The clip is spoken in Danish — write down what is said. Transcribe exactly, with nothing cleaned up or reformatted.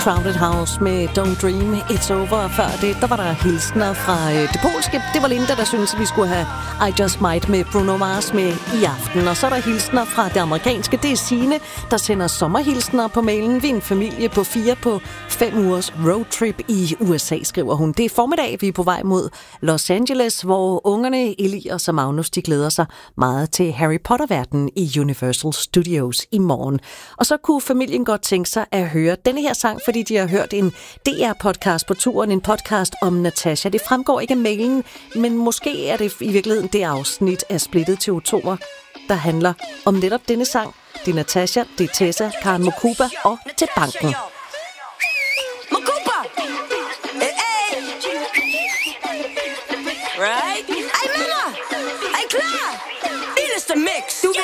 Crowded House med Don't Dream It's Over. Før det, der var der hilsner fra øh, det polske. Det var Linda, der syntes, at vi skulle have I Just Might med Bruno Mars med i aften. Og så er der hilsner fra det amerikanske. Det er Signe, der sender sommerhilsner på mailen. Vi er en familie på fire på fem ugers roadtrip i U S A, skriver hun. Det er formiddag, vi er på vej mod Los Angeles, hvor ungerne Elias og Magnus, de glæder sig meget til Harry Potter-verdenen i Universal Studios i morgen. Og så kunne familien godt tænke sig at høre denne her sang, fordi de har hørt en D R-podcast på turen, en podcast om Natasha. Det fremgår ikke af mailen, men måske er det i virkeligheden det afsnit af Splittet til Oktober, der handler om netop denne sang. Det er Natasha, det er Tessa, Karen Mokuba og Til Banken.